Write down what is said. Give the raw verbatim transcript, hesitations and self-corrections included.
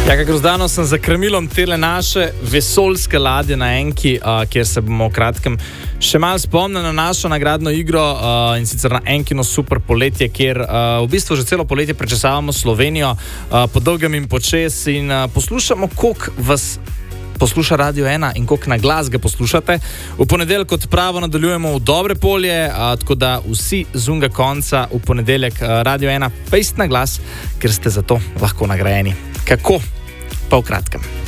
Ja, kako zdano sem za krmilom tele naše vesoljske ladje na Enki, uh, kjer se bomo v kratkem še malo spomnili na našo nagradno igro uh, in sicer na Enkino super poletje, kjer uh, v bistvu že celo poletje prečesavamo Slovenijo uh, po dolgem in počes in uh, poslušamo, koliko vas posluša Radio ena in koliko na glas ga poslušate. V ponedeljek kot pravo nadaljujemo v dobre polje, a, tako da vsi z unga konca v ponedeljek a, Radio ena pejst na glas, ker ste za to lahko nagrajeni. Kako? Pa v kratkem.